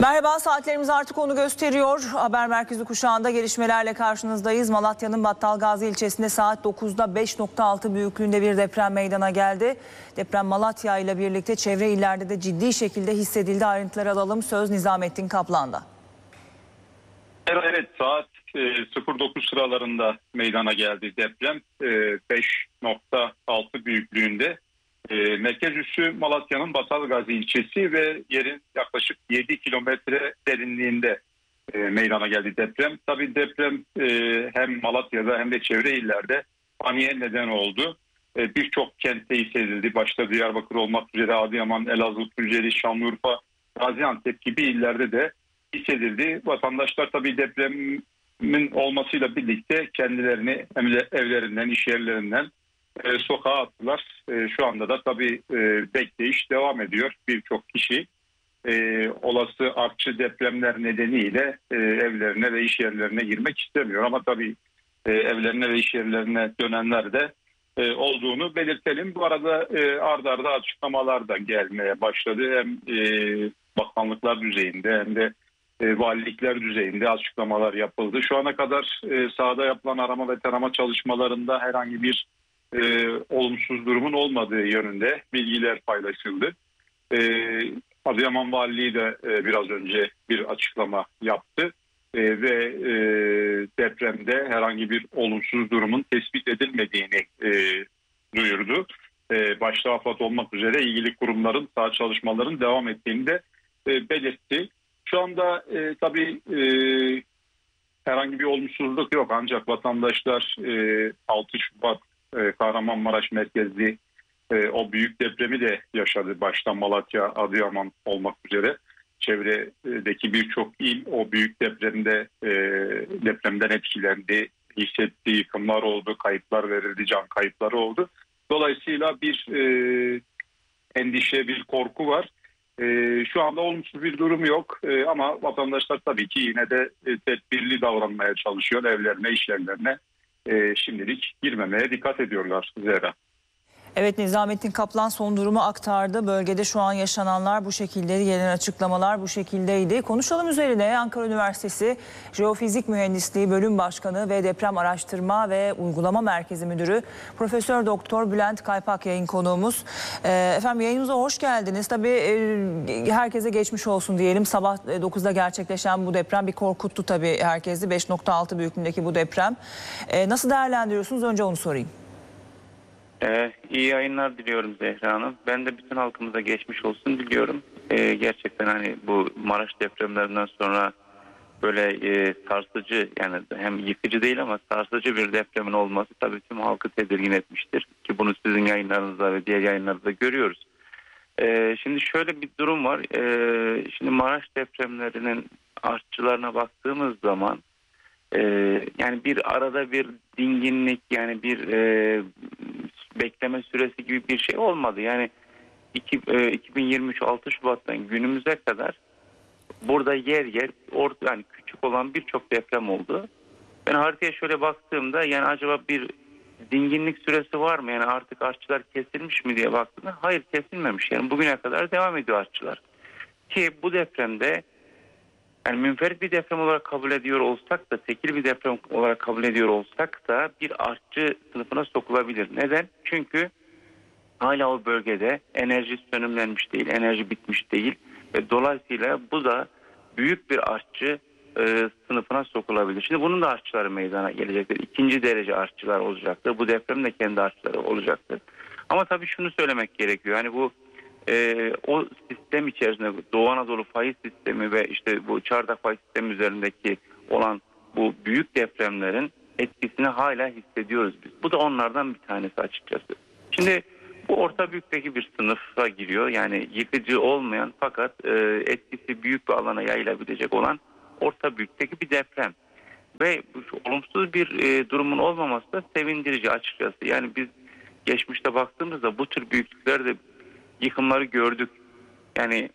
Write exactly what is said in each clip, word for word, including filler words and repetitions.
Merhaba, saatlerimiz artık onu gösteriyor. Haber Merkezi kuşağında gelişmelerle karşınızdayız. Malatya'nın Battalgazi ilçesinde saat dokuzda beş nokta altı büyüklüğünde bir deprem meydana geldi. Deprem Malatya ile birlikte çevre illerde de ciddi şekilde hissedildi. Ayrıntıları alalım. Söz Nizamettin Kaplan'da. Evet, evet saat sıfır dokuz sıralarında meydana geldi deprem. beş nokta altı büyüklüğünde. E, merkez üssü Malatya'nın Battalgazi ilçesi ve yerin yaklaşık yedi kilometre derinliğinde e, meydana geldi deprem. Tabii deprem e, hem Malatya'da hem de çevre illerde paniğe neden oldu. E, Birçok kentte hissedildi. Başta Diyarbakır olmak üzere Adıyaman, Elazığ, Tunceli, Şanlıurfa, Gaziantep gibi illerde de hissedildi. Vatandaşlar tabii depremin olmasıyla birlikte kendilerini evlerinden, iş yerlerinden E, sokağa attılar. E, şu anda da tabii e, bekleyiş devam ediyor. Birçok kişi e, olası artçı depremler nedeniyle e, evlerine ve iş yerlerine girmek istemiyor. Ama tabii e, evlerine ve iş yerlerine dönenler de e, olduğunu belirtelim. Bu arada e, ard arda açıklamalar da gelmeye başladı. Hem e, bakanlıklar düzeyinde hem de e, valilikler düzeyinde açıklamalar yapıldı. Şu ana kadar e, sahada yapılan arama ve tarama çalışmalarında herhangi bir E, olumsuz durumun olmadığı yönünde bilgiler paylaşıldı. E, Adıyaman Valiliği de e, biraz önce bir açıklama yaptı e, ve e, depremde herhangi bir olumsuz durumun tespit edilmediğini e, duyurdu. E, başta AFAD olmak üzere ilgili kurumların sağ çalışmaların devam ettiğini de e, belirtti. Şu anda e, tabii e, herhangi bir olumsuzluk yok, ancak vatandaşlar e, altı Şubat Kahramanmaraş merkezli e, o büyük depremi de yaşadı. Başta Malatya, Adıyaman olmak üzere çevredeki birçok il o büyük depremde e, depremden etkilendi. Hissetti, yıkımlar oldu, kayıplar verildi, can kayıpları oldu. Dolayısıyla bir e, endişe, bir korku var. E, şu anda olumsuz bir durum yok e, ama vatandaşlar tabii ki yine de e, tedbirli davranmaya çalışıyor, evlerine, iş yerlerine E, şimdilik girmemeye dikkat ediyorlar Zehra. Evet, Nizamettin Kaplan son durumu aktardı. Bölgede şu an yaşananlar bu şekilde, gelen açıklamalar bu şekildeydi. Konuşalım üzerine. Ankara Üniversitesi Jeofizik Mühendisliği Bölüm Başkanı ve Deprem Araştırma ve Uygulama Merkezi Müdürü Profesör Doktor Bülent Kaypak yayın konuğumuz. Ee, efendim yayınımıza hoş geldiniz. Tabii e, herkese geçmiş olsun diyelim. Sabah dokuzda gerçekleşen bu deprem bir korkuttu tabii herkesi. beş nokta altı büyüklüğündeki bu deprem. Ee, nasıl değerlendiriyorsunuz? Önce onu sorayım. Ee, iyi yayınlar diliyorum Zehra Hanım. Ben de bütün halkımıza geçmiş olsun diliyorum. Ee, gerçekten hani bu Maraş depremlerinden sonra böyle e, sarsıcı, yani hem yıkıcı değil ama sarsıcı bir depremin olması tabii tüm halkı tedirgin etmiştir. Ki bunu sizin yayınlarınızda ve diğer yayınlarda görüyoruz. Ee, şimdi şöyle bir durum var. Ee, şimdi Maraş depremlerinin artçılarına baktığımız zaman e, yani bir arada bir dinginlik, yani bir e, bekleme süresi gibi bir şey olmadı. Yani iki, e, iki bin yirmi üç altı Şubat'tan günümüze kadar burada yer yer orta, yani küçük olan birçok deprem oldu. Ben haritaya şöyle baktığımda yani acaba bir dinginlik süresi var mı? Yani artık artçılar kesilmiş mi diye baktığımda hayır, kesilmemiş. Yani bugüne kadar devam ediyor artçılar. Ki bu depremde yani münferit bir deprem olarak kabul ediyor olsak da, tekil bir deprem olarak kabul ediyor olsak da bir artçı sınıfına sokulabilir. Neden? Çünkü hala o bölgede enerji sönümlenmiş değil, enerji bitmiş değil ve dolayısıyla bu da büyük bir artçı e, sınıfına sokulabilir. Şimdi bunun da artçıları meydana gelecektir. İkinci derece artçılar olacaktır. Bu deprem de kendi artçıları olacaktır. Ama tabii şunu söylemek gerekiyor. Hani bu Ee, o sistem içerisinde Doğu Anadolu fay sistemi ve işte bu çardak fay sistemi üzerindeki olan bu büyük depremlerin etkisini hala hissediyoruz biz. Bu da onlardan bir tanesi açıkçası. Şimdi bu orta büyüklükteki bir sınıfa giriyor. Yani yıkıcı olmayan fakat e, etkisi büyük bir alana yayılabilecek olan orta büyüklükteki bir deprem. Ve olumsuz bir e, durumun olmaması da sevindirici açıkçası. Yani biz geçmişte baktığımızda bu tür büyüklüklerde yıkımları gördük. Yani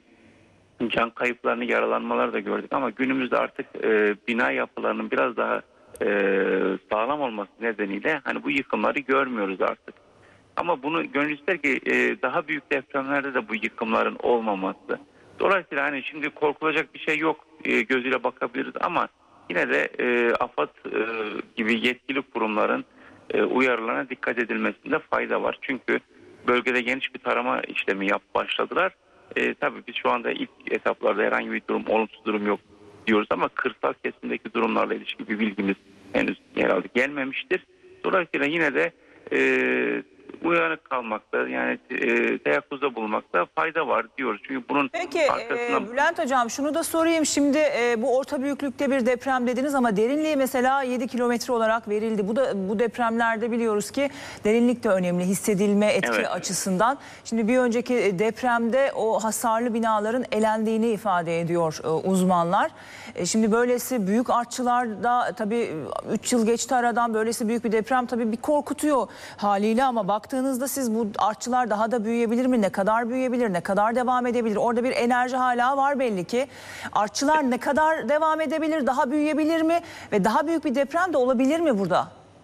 can kayıplarını, yaralanmaları da gördük ama günümüzde artık e, bina yapılarının biraz daha e, sağlam olması nedeniyle hani bu yıkımları görmüyoruz artık. Ama bunu gönül ister ki e, daha büyük depremlerde de bu yıkımların olmaması, Dolayısıyla hani şimdi korkulacak bir şey yok e, gözüyle bakabiliriz ama yine de e, AFAD e, gibi yetkili kurumların e, uyarılarına dikkat edilmesinde fayda var. Çünkü bölgede geniş bir tarama işlemi yap başladılar. E, tabii biz şu anda ilk etaplarda herhangi bir durum, olumsuz durum yok diyoruz ama kırsal kesimdeki durumlarla ilişkin bir bilgimiz henüz herhalde gelmemiştir. Dolayısıyla yine de e, uyanık kalmakta, yani e, teyakkuzda bulunmakta fayda var diyoruz. Çünkü bunun Peki arkasında... e, Bülent Hocam şunu da sorayım. Şimdi e, bu orta büyüklükte bir deprem dediniz ama derinliği mesela yedi kilometre olarak verildi. Bu da bu depremlerde biliyoruz ki derinlik de önemli hissedilme etki Evet. açısından. Şimdi bir önceki depremde o hasarlı binaların elendiğini ifade ediyor e, uzmanlar. E, şimdi böylesi büyük artçılarda tabii üç yıl geçti aradan, böylesi büyük bir deprem tabii bir korkutuyor haliyle ama baktığınızda siz bu artçılar daha da büyüyebilir mi? Ne kadar büyüyebilir? Ne kadar devam edebilir? Orada bir enerji hala var belli ki. Artçılar ne kadar devam edebilir? Daha büyüyebilir mi? Ve daha büyük bir deprem de olabilir mi burada?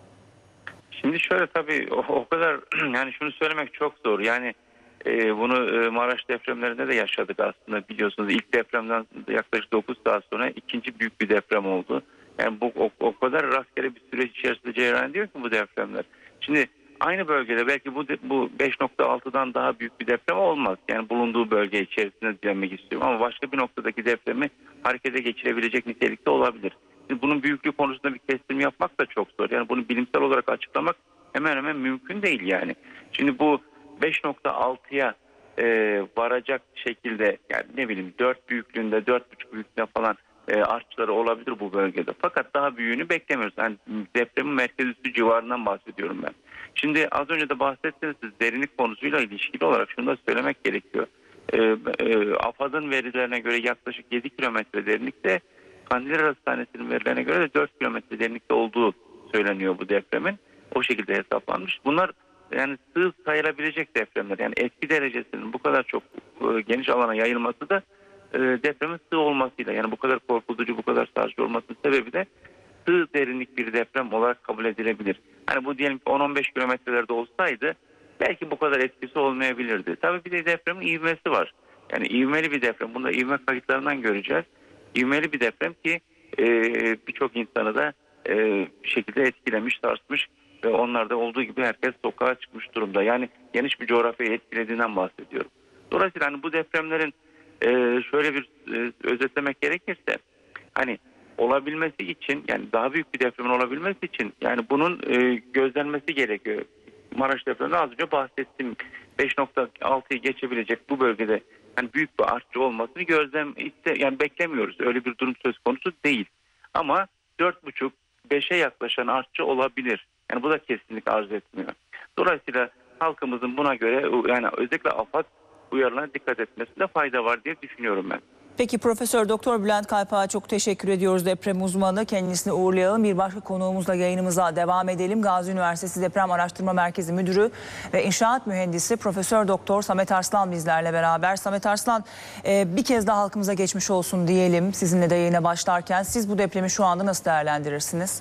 Şimdi şöyle tabii o, o kadar yani şunu söylemek çok zor. Yani e, bunu e, Maraş depremlerinde de yaşadık aslında, biliyorsunuz. İlk depremden yaklaşık dokuz saat sonra ikinci büyük bir deprem oldu. Yani bu o, o kadar rastgele bir süreç içerisinde cereyan ediyor ki bu depremler. Şimdi aynı bölgede belki bu bu beş nokta altıdan daha büyük bir deprem olmaz. Yani bulunduğu bölge içerisinde demek istiyorum ama başka bir noktadaki depremi harekete geçirebilecek nitelikte olabilir. Şimdi bunun büyüklüğü konusunda bir kestim yapmak da çok zor. Yani bunu bilimsel olarak açıklamak hemen hemen mümkün değil yani. Şimdi bu beş nokta altıya e, varacak şekilde, yani ne bileyim dört büyüklüğünde, dört buçuk büyüklüğünde falan e, artçıları olabilir bu bölgede. Fakat daha büyüğünü beklemiyoruz. Yani depremin merkez üssü civarından bahsediyorum ben. Şimdi az önce de bahsettiniz siz, derinlik konusuyla ilişkili olarak şunu da söylemek gerekiyor. E, e, AFAD'ın verilerine göre yaklaşık yedi kilometre derinlikte, Kandilli Hastanesi'nin verilerine göre de dört kilometre derinlikte olduğu söyleniyor bu depremin. O şekilde hesaplanmış. Bunlar yani sığ sayılabilecek depremler. Yani etki derecesinin bu kadar çok e, geniş alana yayılması da e, depremin sığ olmasıyla, yani bu kadar korkutucu, bu kadar sarsıcı olmasının sebebi de sığ derinlik bir deprem olarak kabul edilebilir. Hani bu diyelim ki on on beş kilometrelerde olsaydı belki bu kadar etkisi olmayabilirdi. Tabii bir de depremin ivmesi var. Yani ivmeli bir deprem. Bunu da ivme kayıtlarından göreceğiz. İvmeli bir deprem ki e, birçok insanı da e, bir şekilde etkilemiş, sarsmış ve onlarda olduğu gibi herkes sokağa çıkmış durumda. Yani geniş bir coğrafyayı etkilediğinden bahsediyorum. Dolayısıyla hani bu depremlerin e, şöyle bir e, özetlemek gerekirse, hani olabilmesi için, yani daha büyük bir depremin olabilmesi için yani bunun e, gözlenmesi gerekiyor. Maraş depreminde az önce bahsettim. beş nokta altıyı geçebilecek bu bölgede yani büyük bir artçı olmasını gözlem iste, yani beklemiyoruz. Öyle bir durum söz konusu değil. Ama dört buçuk beşe yaklaşan artçı olabilir. Yani bu da kesinlik arz etmiyor. Dolayısıyla halkımızın buna göre, yani özellikle AFAD uyarılarına dikkat etmesinde fayda var diye düşünüyorum ben. Peki Profesör Doktor Bülent Kaypak'a çok teşekkür ediyoruz, deprem uzmanı. Kendisini uğurlayalım. Bir başka konuğumuzla yayınımıza devam edelim. Gazi Üniversitesi Deprem Araştırma Merkezi Müdürü ve İnşaat Mühendisi Profesör Doktor Samet Arslan bizlerle beraber. Samet Arslan, bir kez daha halkımıza geçmiş olsun diyelim sizinle de yayına başlarken. Siz bu depremi şu anda nasıl değerlendirirsiniz?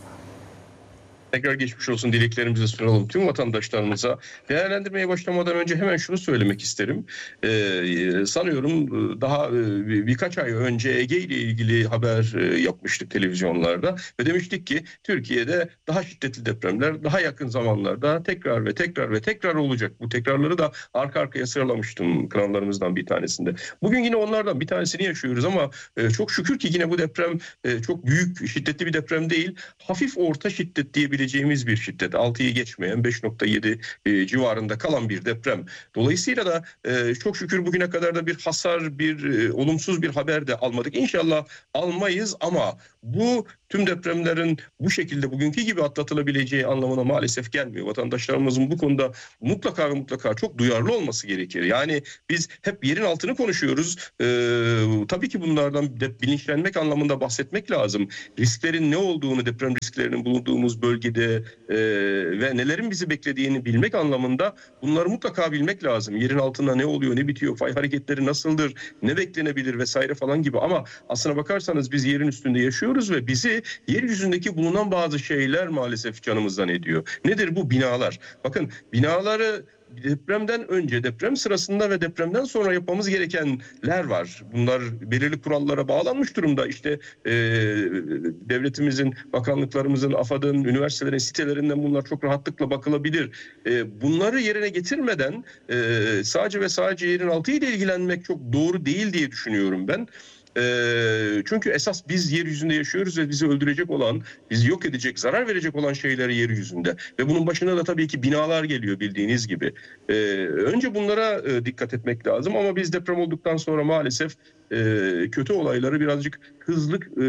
Tekrar geçmiş olsun dileklerimizi sunalım tüm vatandaşlarımıza. Değerlendirmeye başlamadan önce hemen şunu söylemek isterim. Ee, sanıyorum daha bir, birkaç ay önce Ege ile ilgili haber yapmıştık televizyonlarda ve demiştik ki Türkiye'de daha şiddetli depremler daha yakın zamanlarda tekrar ve tekrar ve tekrar olacak. Bu tekrarları da arka arkaya sıralamıştım kanallarımızdan bir tanesinde. Bugün yine onlardan bir tanesini yaşıyoruz ama çok şükür ki yine bu deprem çok büyük, şiddetli bir deprem değil. Hafif orta şiddet diyebiliriz. Bir şiddet, altıyı geçmeyen beş nokta yedi e, civarında kalan bir deprem. Dolayısıyla da e, çok şükür bugüne kadar da bir hasar, bir e, olumsuz bir haber de almadık. İnşallah almayız ama bu tüm depremlerin bu şekilde bugünkü gibi atlatılabileceği anlamına maalesef gelmiyor. Vatandaşlarımızın bu konuda mutlaka ve mutlaka çok duyarlı olması gerekir. Yani biz hep yerin altını konuşuyoruz. Ee, tabii ki bunlardan de bilinçlenmek anlamında bahsetmek lazım. Risklerin ne olduğunu, deprem risklerinin bulunduğumuz bölgede e, ve nelerin bizi beklediğini bilmek anlamında bunları mutlaka bilmek lazım. Yerin altında ne oluyor, ne bitiyor, fay hareketleri nasıldır, ne beklenebilir vesaire falan gibi. Ama aslına bakarsanız biz yerin üstünde yaşıyoruz ve bizi yeryüzündeki bulunan bazı şeyler maalesef canımızdan ediyor. Nedir bu? Binalar. Bakın binaları depremden önce, deprem sırasında ve depremden sonra yapmamız gerekenler var. Bunlar belirli kurallara bağlanmış durumda. İşte e, devletimizin, bakanlıklarımızın, AFAD'ın, üniversitelerin sitelerinden bunlar çok rahatlıkla bakılabilir. E, bunları yerine getirmeden e, sadece ve sadece yerin altı ile ilgilenmek çok doğru değil diye düşünüyorum ben. Ee, çünkü esas biz yeryüzünde yaşıyoruz ve bizi öldürecek olan, bizi yok edecek, zarar verecek olan şeyler yeryüzünde. Ve bunun başına da tabii ki binalar geliyor bildiğiniz gibi. Ee, önce bunlara e, dikkat etmek lazım ama biz deprem olduktan sonra maalesef e, kötü olayları birazcık hızlı, e,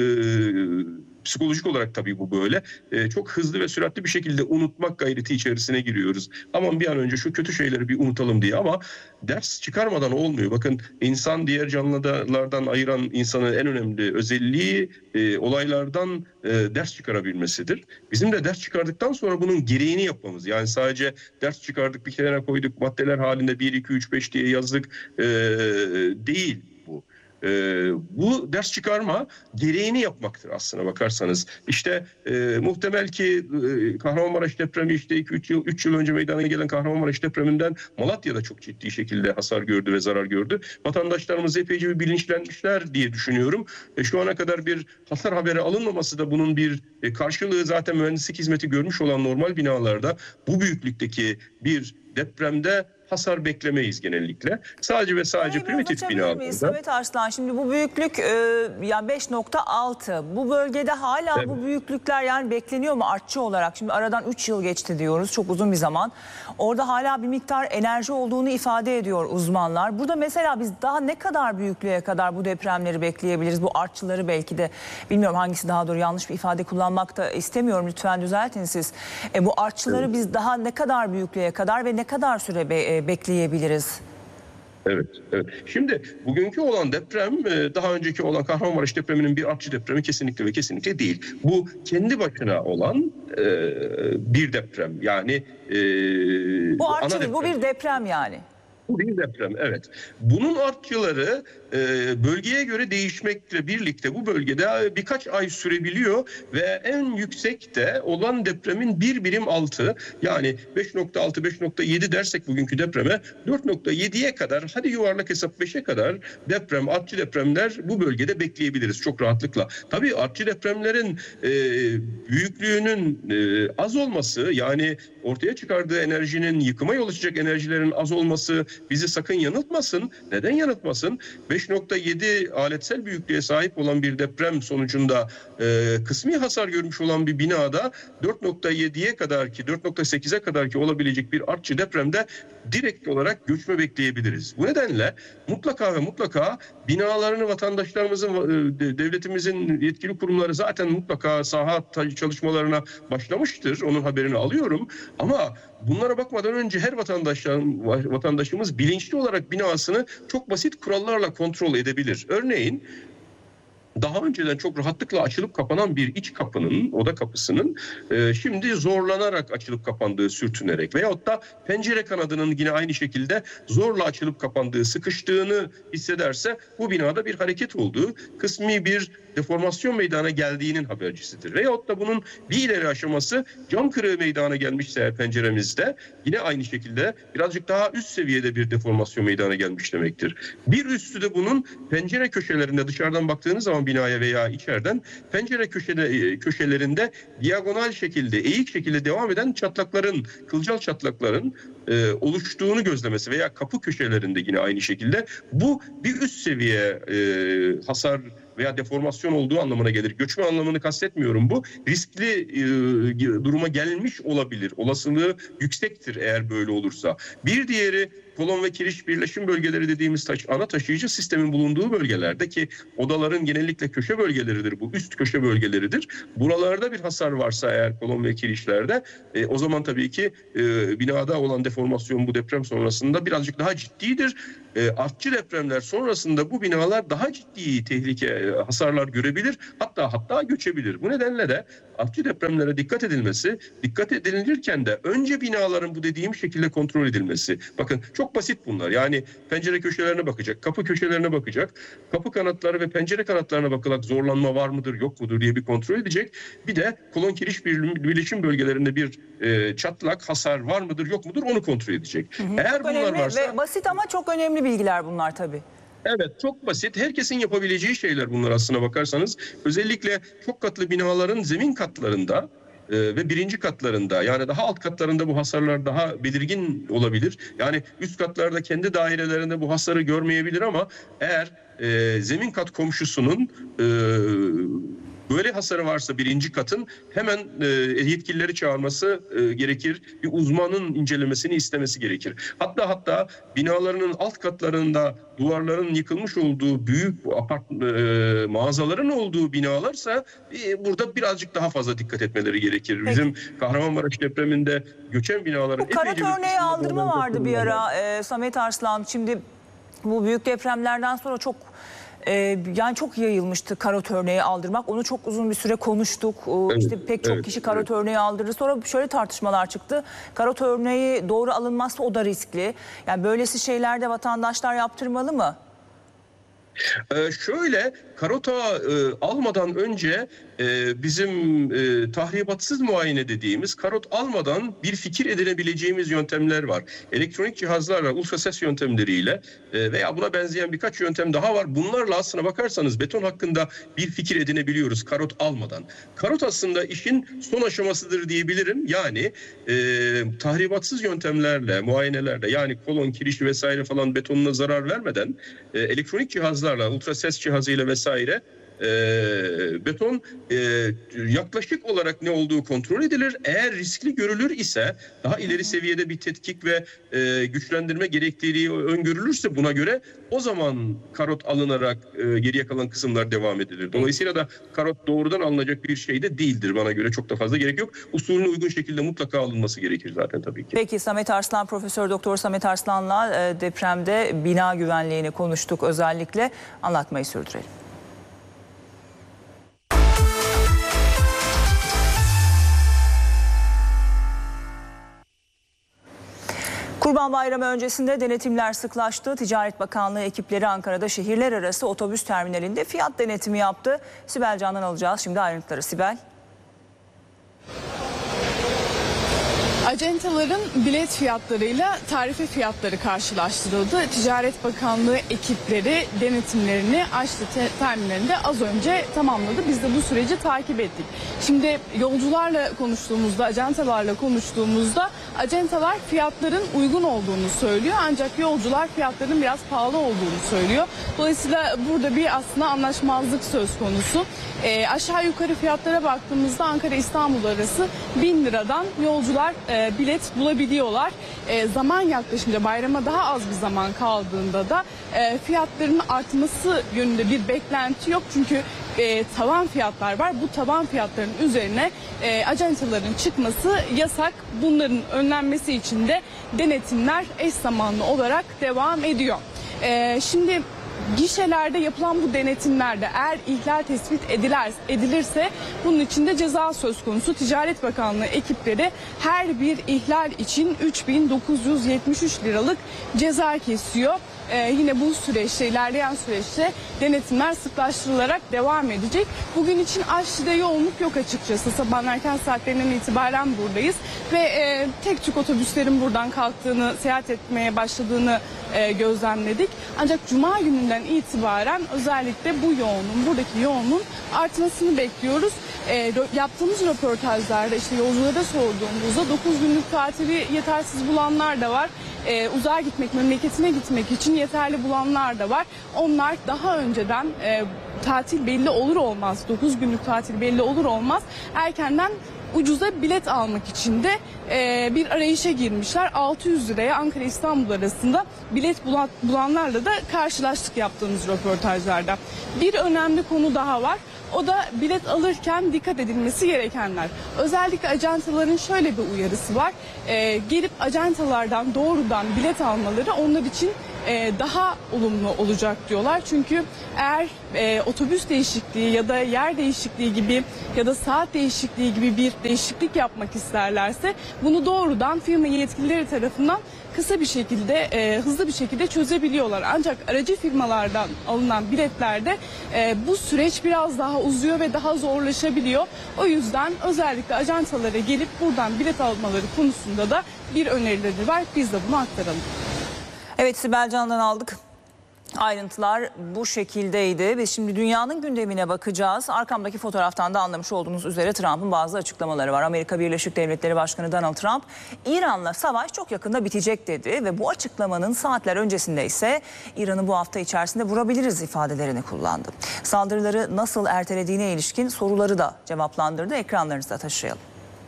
psikolojik olarak tabii bu böyle, e, çok hızlı ve süratli bir şekilde unutmak gayreti içerisine giriyoruz. Aman bir an önce şu kötü şeyleri bir unutalım diye, ama ders çıkarmadan olmuyor. Bakın, insan diğer canlılardan ayıran insanın en önemli özelliği e, olaylardan e, ders çıkarabilmesidir. Bizim de ders çıkardıktan sonra bunun gereğini yapmamız. Yani sadece ders çıkardık, bir kenara koyduk, maddeler halinde bir, iki, üç, beş diye yazdık e, değil bu. Ee, bu ders çıkarma gereğini yapmaktır aslına bakarsanız. İşte e, muhtemel ki e, Kahramanmaraş depremi, işte iki üç yıl, üç yıl önce meydana gelen Kahramanmaraş depreminden Malatya'da çok ciddi şekilde hasar gördü ve zarar gördü. Vatandaşlarımız epeyce bir bilinçlenmişler diye düşünüyorum. E, şu ana kadar bir hasar haberi alınmaması da bunun bir e, karşılığı. Zaten mühendislik hizmeti görmüş olan normal binalarda bu büyüklükteki bir depremde hasar beklemeyiz genellikle. Sadece ve sadece Hayır, primitif binalarda. Samet Arslan, şimdi bu büyüklük e, yani beş nokta altı. Bu bölgede hala evet. bu büyüklükler yani bekleniyor mu artçı olarak? Şimdi aradan üç yıl geçti diyoruz. Çok uzun bir zaman. Orada hala bir miktar enerji olduğunu ifade ediyor uzmanlar. Burada mesela biz daha ne kadar büyüklüğe kadar bu depremleri bekleyebiliriz? Bu artçıları belki de, bilmiyorum hangisi daha doğru, yanlış bir ifade kullanmak da istemiyorum. Lütfen düzeltin siz. E, bu artçıları evet. biz daha ne kadar büyüklüğe kadar ve ne kadar süre be bekleyebiliriz? Evet, evet. Şimdi bugünkü olan deprem daha önceki olan Kahramanmaraş depreminin bir artçı depremi kesinlikle ve kesinlikle değil. Bu kendi başına olan e, bir deprem. Yani e, bu artçı değil, bu bir deprem yani. Bu bir deprem, evet. Bunun artçıları e, bölgeye göre değişmekle birlikte bu bölgede birkaç ay sürebiliyor ve en yüksekte olan depremin bir birim altı, yani beş nokta altı beş nokta yedi dersek bugünkü depreme, dört nokta yediye kadar, hadi yuvarlak hesap beşe kadar deprem, artçı depremler bu bölgede bekleyebiliriz çok rahatlıkla. Tabii artçı depremlerin e, büyüklüğünün e, az olması, yani ortaya çıkardığı enerjinin, yıkıma yol açacak enerjilerin az olması bizi sakın yanıltmasın. Neden yanıltmasın? beş nokta yedi aletsel büyüklüğe sahip olan bir deprem sonucunda e, kısmi hasar görmüş olan bir binada dört nokta yediye kadar ki dört nokta sekize kadar ki olabilecek bir artçı depremde direkt olarak göçme bekleyebiliriz. Bu nedenle mutlaka ve mutlaka binalarını vatandaşlarımızın, devletimizin yetkili kurumları zaten mutlaka saha çalışmalarına başlamıştır. Onun haberini alıyorum. Ama bunlara bakmadan önce her vatandaşımız bilinçli olarak binasını çok basit kurallarla kontrol edebilir. Örneğin daha önceden çok rahatlıkla açılıp kapanan bir iç kapının, oda kapısının e, şimdi zorlanarak açılıp kapandığı, sürtünerek, veyahut da pencere kanadının yine aynı şekilde zorla açılıp kapandığı, sıkıştığını hissederse bu binada bir hareket olduğu, kısmi bir deformasyon meydana geldiğinin habercisidir. Veyahut da bunun bir ileri aşaması cam kırığı meydana gelmişse eğer penceremizde, yine aynı şekilde birazcık daha üst seviyede bir deformasyon meydana gelmiş demektir. Bir üstü de bunun pencere köşelerinde, dışarıdan baktığınız zaman binaya veya içeriden pencere köşede, köşelerinde diagonal şekilde, eğik şekilde devam eden çatlakların, kılcal çatlakların e, oluştuğunu gözlemesi veya kapı köşelerinde yine aynı şekilde, bu bir üst seviye e, hasar veya deformasyon olduğu anlamına gelir. Göçme anlamını kastetmiyorum bu. Riskli e, duruma gelmiş olabilir. Olasılığı yüksektir eğer böyle olursa. Bir diğeri kolon ve kiriş birleşim bölgeleri dediğimiz taş, ana taşıyıcı sistemin bulunduğu bölgelerde, ki odaların genellikle köşe bölgeleridir, bu üst köşe bölgeleridir. Buralarda bir hasar varsa eğer kolon ve kirişlerde e, o zaman tabii ki e, binada olan deformasyon bu deprem sonrasında birazcık daha ciddidir. e, artçı depremler sonrasında bu binalar daha ciddi tehlike, e, hasarlar görebilir. Hatta hatta göçebilir. Bu nedenle de artçı depremlere dikkat edilmesi, dikkat edilirken de önce binaların bu dediğim şekilde kontrol edilmesi. Bakın çok basit bunlar. Yani pencere köşelerine bakacak, kapı köşelerine bakacak, kapı kanatları ve pencere kanatlarına bakılarak zorlanma var mıdır, yok mudur diye bir kontrol edecek. Bir de kolon kiriş birleşim bölgelerinde bir e, çatlak, hasar var mıdır, yok mudur onu kontrol edecek. Hı hı. Eğer bunlar önemli varsa ve basit ama çok önemli bilgiler bunlar tabii. Evet, çok basit. Herkesin yapabileceği şeyler bunlar aslına bakarsanız. Özellikle çok katlı binaların zemin katlarında e, ve birinci katlarında, yani daha alt katlarında bu hasarlar daha belirgin olabilir. Yani üst katlarda kendi dairelerinde bu hasarı görmeyebilir ama eğer e, zemin kat komşusunun e, böyle hasarı varsa birinci katın hemen e, yetkilileri çağırması e, gerekir. Bir uzmanın incelemesini istemesi gerekir. Hatta hatta binalarının alt katlarında duvarların yıkılmış olduğu büyük apart e, mağazaların olduğu binalarsa e, burada birazcık daha fazla dikkat etmeleri gerekir. Peki. Bizim Kahramanmaraş depreminde göçen binaların... Bu Karot örneği aldırma vardı bir ara e, Samet Arslan. Şimdi bu büyük depremlerden sonra çok... Ee, yani çok yayılmıştı karot örneği aldırmak. Onu çok uzun bir süre konuştuk. Ee, evet, işte pek çok evet, kişi karot evet. örneği aldırdı. Sonra şöyle tartışmalar çıktı. Karot örneği doğru alınmazsa o da riskli. Yani böylesi şeylerde vatandaşlar yaptırmalı mı? Ee, şöyle karota e, almadan önce e, bizim e, tahribatsız muayene dediğimiz karot almadan bir fikir edinebileceğimiz yöntemler var. Elektronik cihazlarla, ultrases yöntemleriyle e, veya buna benzeyen birkaç yöntem daha var. Bunlarla aslına bakarsanız beton hakkında bir fikir edinebiliyoruz karot almadan. Karot aslında işin son aşamasıdır diyebilirim. Yani e, tahribatsız yöntemlerle, muayenelerle, yani kolon, kiriş vesaire falan betonuna zarar vermeden e, elektronik cihazlarla, ultrases cihazıyla vesaire e, beton e, yaklaşık olarak ne olduğu kontrol edilir. Eğer riskli görülür ise daha ileri seviyede bir tetkik ve e, güçlendirme gerekliliği öngörülürse buna göre o zaman karot alınarak e, geriye kalan kısımlar devam edilir. Dolayısıyla da karot doğrudan alınacak bir şey de değildir bana göre. Çok da fazla gerek yok. Usulüne uygun şekilde mutlaka alınması gerekir zaten tabii ki. Peki Samet Arslan, Profesör Doktor Samet Arslan'la e, depremde bina güvenliğini konuştuk özellikle. Anlatmayı sürdürelim. Kurban Bayramı öncesinde denetimler sıklaştı. Ticaret Bakanlığı ekipleri Ankara'da şehirler arası otobüs terminalinde fiyat denetimi yaptı. Sibel Can'dan alacağız şimdi ayrıntıları. Sibel. Acentaların bilet fiyatlarıyla tarife fiyatları karşılaştırıldı. Ticaret Bakanlığı ekipleri denetimlerini Aşlı terminalinde az önce tamamladı. Biz de bu süreci takip ettik. Şimdi yolcularla konuştuğumuzda, acentalarla konuştuğumuzda acentalar fiyatların uygun olduğunu söylüyor. Ancak yolcular fiyatların biraz pahalı olduğunu söylüyor. Dolayısıyla burada bir aslında anlaşmazlık söz konusu. E, aşağı yukarı fiyatlara baktığımızda Ankara-İstanbul arası bin liradan yolcular e, bilet bulabiliyorlar. E, zaman yaklaşınca, bayrama daha az bir zaman kaldığında da e, fiyatların artması yönünde bir beklenti yok. Çünkü e, tavan fiyatlar var. Bu tavan fiyatların üzerine e, acentaların çıkması yasak. Bunların önlenmesi için de denetimler eş zamanlı olarak devam ediyor. E, şimdi gişelerde yapılan bu denetimlerde eğer ihlal tespit ediler, edilirse bunun için de ceza söz konusu. Ticaret Bakanlığı ekipleri her bir ihlal için üç bin dokuz yüz yetmiş üç liralık ceza kesiyor. Ee, yine bu süreçte, ilerleyen süreçte denetimler sıklaştırılarak devam edecek. Bugün için Aşçı'da yoğunluk yok açıkçası. Sabahın erken saatlerinden itibaren buradayız ve e, tek tük otobüslerin buradan kalktığını, seyahat etmeye başladığını e, gözlemledik. Ancak Cuma gününden itibaren özellikle bu yoğunluğun, buradaki yoğunluğun artmasını bekliyoruz. E, yaptığımız röportajlarda işte yolculara sorduğumuzda dokuz günlük tatili yetersiz bulanlar da var. Ee, uzağa gitmek, memleketine gitmek için yeterli bulanlar da var. Onlar daha önceden e, tatil belli olur olmaz, dokuz günlük tatil belli olur olmaz erkenden ucuza bilet almak için de e, bir arayışa girmişler. altı yüz liraya Ankara-İstanbul arasında bilet bulan, bulanlarla da karşılaştık yaptığımız röportajlarda. Bir önemli konu daha var. O da bilet alırken dikkat edilmesi gerekenler. Özellikle acentaların şöyle bir uyarısı var. Ee, gelip acentalardan doğrudan bilet almaları onlar için e, daha olumlu olacak diyorlar. Çünkü eğer e, otobüs değişikliği ya da yer değişikliği gibi ya da saat değişikliği gibi bir değişiklik yapmak isterlerse bunu doğrudan firma yetkilileri tarafından kısa bir şekilde, e, hızlı bir şekilde çözebiliyorlar. Ancak aracı firmalardan alınan biletlerde e, bu süreç biraz daha uzuyor ve daha zorlaşabiliyor. O yüzden özellikle ajantalara gelip buradan bilet almaları konusunda da bir önerileri var. Biz de bunu aktaralım. Evet, Sibel Can'dan aldık. Ayrıntılar bu şekildeydi. Biz şimdi dünyanın gündemine bakacağız. Arkamdaki fotoğraftan da anlamış olduğunuz üzere Trump'ın bazı açıklamaları var. Amerika Birleşik Devletleri Başkanı Donald Trump, İran'la savaş çok yakında bitecek dedi ve bu açıklamanın saatler öncesinde ise İran'ı bu hafta içerisinde vurabiliriz ifadelerini kullandı. Saldırıları nasıl ertelediğine ilişkin soruları da cevaplandırdı. Ekranlarınızda taşıyalım.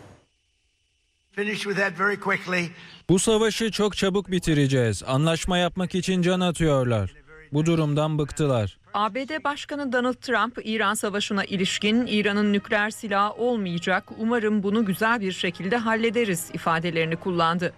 Bu savaşı çok çabuk bitireceğiz. Anlaşma yapmak için can atıyorlar. Bu durumdan bıktılar. A B D Başkanı Donald Trump, İran Savaşı'na ilişkin İran'ın nükleer silahı olmayacak, umarım bunu güzel bir şekilde hallederiz ifadelerini kullandı.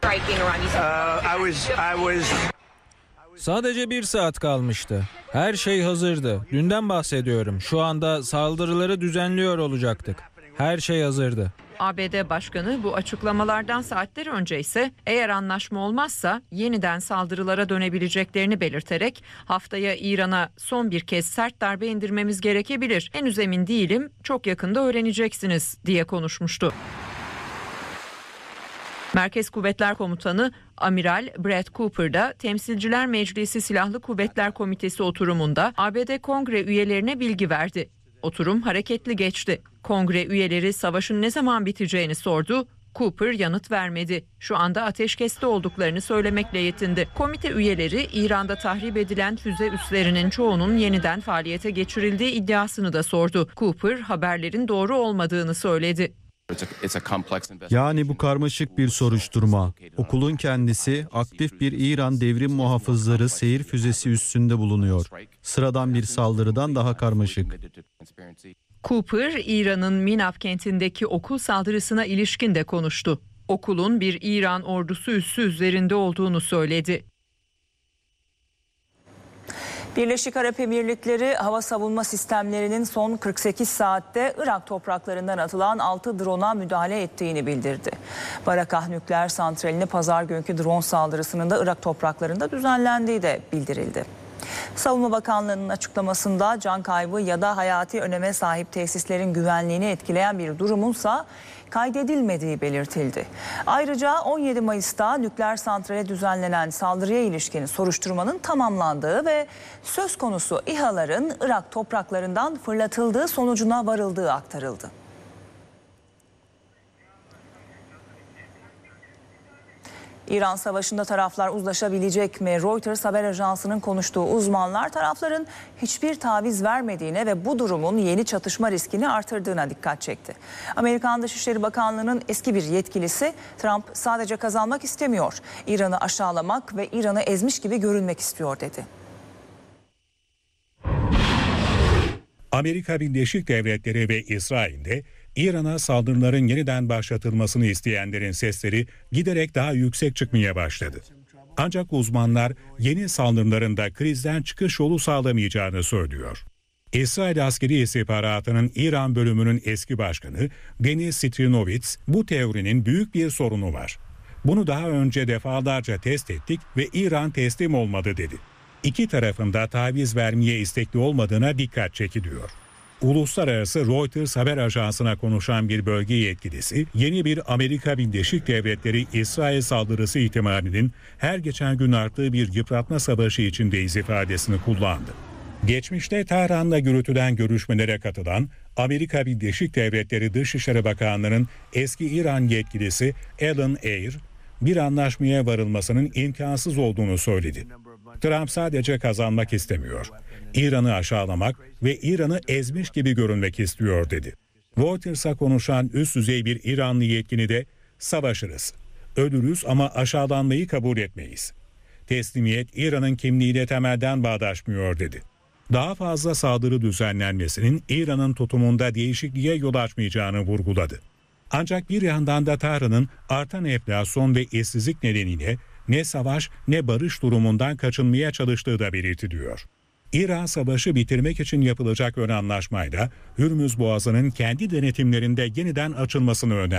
Sadece bir saat kalmıştı. Her şey hazırdı. Dünden bahsediyorum. Şu anda saldırıları düzenliyor olacaktık. Her şey hazırdı. A B D Başkanı bu açıklamalardan saatler önce ise eğer anlaşma olmazsa yeniden saldırılara dönebileceklerini belirterek haftaya İran'a son bir kez sert darbe indirmemiz gerekebilir. Henüz emin değilim, çok yakında öğreneceksiniz diye konuşmuştu. Merkez Kuvvetler Komutanı Amiral Brad Cooper da Temsilciler Meclisi Silahlı Kuvvetler Komitesi oturumunda A B D Kongre üyelerine bilgi verdi. Oturum hareketli geçti. Kongre üyeleri savaşın ne zaman biteceğini sordu. Cooper yanıt vermedi. Şu anda ateşkeste olduklarını söylemekle yetindi. Komite üyeleri İran'da tahrip edilen füze üslerinin çoğunun yeniden faaliyete geçirildiği iddiasını da sordu. Cooper haberlerin doğru olmadığını söyledi. Yani bu karmaşık bir soruşturma. Okulun kendisi aktif bir İran devrim muhafızları seyir füzesi üstünde bulunuyor. Sıradan bir saldırıdan daha karmaşık. Cooper, İran'ın Minav kentindeki okul saldırısına ilişkin de konuştu. Okulun bir İran ordusu üssü üzerinde olduğunu söyledi. Birleşik Arap Emirlikleri hava savunma sistemlerinin son kırk sekiz saatte Irak topraklarından atılan altı drona müdahale ettiğini bildirdi. Barakah nükleer santralini pazar günkü drone saldırısının da Irak topraklarında düzenlendiği de bildirildi. Savunma Bakanlığı'nın açıklamasında can kaybı ya da hayati öneme sahip tesislerin güvenliğini etkileyen bir durumunsa kaydedilmediği belirtildi. Ayrıca on yedi Mayıs'ta nükleer santrale düzenlenen saldırıya ilişkin soruşturmanın tamamlandığı ve söz konusu İHA'ların Irak topraklarından fırlatıldığı sonucuna varıldığı aktarıldı. İran Savaşı'nda taraflar uzlaşabilecek mi? Reuters haber ajansının konuştuğu uzmanlar tarafların hiçbir taviz vermediğine ve bu durumun yeni çatışma riskini artırdığına dikkat çekti. Amerikan Dışişleri Bakanlığı'nın eski bir yetkilisi Trump sadece kazanmak istemiyor, İran'ı aşağılamak ve İran'ı ezmiş gibi görünmek istiyor dedi. Amerika Birleşik Devletleri ve İsrail'de İran'a saldırıların yeniden başlatılmasını isteyenlerin sesleri giderek daha yüksek çıkmaya başladı. Ancak uzmanlar yeni saldırıların da krizden çıkış yolu sağlamayacağını söylüyor. İsrail Askeri İstihbaratı'nın İran bölümünün eski başkanı Denis Strinovitz, bu teorinin büyük bir sorunu var. Bunu daha önce defalarca test ettik ve İran teslim olmadı dedi. İki tarafın da taviz vermeye istekli olmadığına dikkat çekiliyor. Uluslararası Reuters haber ajansına konuşan bir bölge yetkilisi, yeni bir Amerika Birleşik Devletleri İsrail saldırısı ihtimalinin her geçen gün arttığı bir yıpratma savaşı içindeyiz ifadesini kullandı. Geçmişte Tahran'la yürütülen görüşmelere katılan Amerika Birleşik Devletleri Dışişleri Bakanlığı'nın eski İran yetkilisi Alan Eyre, bir anlaşmaya varılmasının imkansız olduğunu söyledi. Trump sadece kazanmak istemiyor. İran'ı aşağılamak ve İran'ı ezmiş gibi görünmek istiyor dedi. Reuters'a konuşan üst düzey bir İranlı yetkili de savaşırız. Ölürüz ama aşağılanmayı kabul etmeyiz. Teslimiyet İran'ın kimliğiyle temelden bağdaşmıyor dedi. Daha fazla saldırı düzenlenmesinin İran'ın tutumunda değişikliğe yol açmayacağını vurguladı. Ancak bir yandan da Tahran'ın artan enflasyon ve işsizlik nedeniyle ne savaş ne barış durumundan kaçınmaya çalıştığı da belirtiliyor. İran savaşı bitirmek için yapılacak ön anlaşmayla Hürmüz Boğazı'nın kendi denetimlerinde yeniden açılmasını önerdi.